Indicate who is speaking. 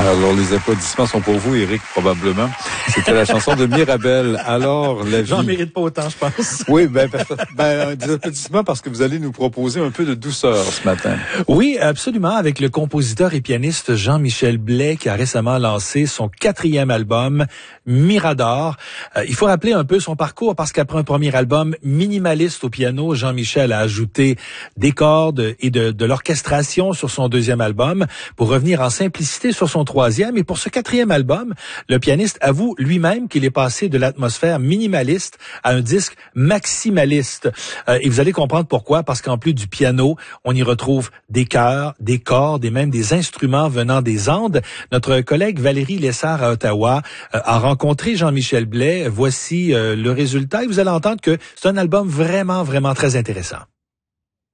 Speaker 1: Alors, les applaudissements sont pour vous, Éric, probablement. C'était la chanson de Mirabel. Alors, la vie...
Speaker 2: J'en mérite pas autant, je pense.
Speaker 1: Oui, des applaudissements parce que vous allez nous proposer un peu de douceur ce matin.
Speaker 2: Oui, absolument, avec le compositeur et pianiste Jean-Michel Blais qui a récemment lancé son 4e album, Mirador. Il faut rappeler un peu son parcours parce qu'après un premier album minimaliste au piano, Jean-Michel a ajouté des cordes et de l'orchestration sur son 2e album pour revenir en simplicité sur son 3e. Et pour ce 4e album, le pianiste avoue lui-même qu'il est passé de l'atmosphère minimaliste à un disque maximaliste. Et vous allez comprendre pourquoi, parce qu'en plus du piano, on y retrouve des chœurs, des cordes et même des instruments venant des Andes. Notre collègue Valérie Lessard à Ottawa a rencontré Jean-Michel Blais. Voici le résultat et vous allez entendre que c'est un album vraiment, vraiment très intéressant.